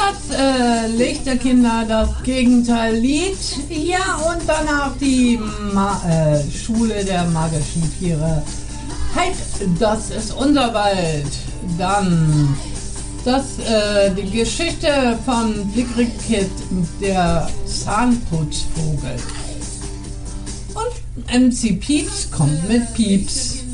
das Lichterkinder, das Gegenteil-Lied. Ja, und danach die Schule der magischen Tiere. Halt, das ist unser Wald. Dann die Geschichte von Blickrickit, der Zahnputzvogel. Und MC Pieps kommt mit Pieps.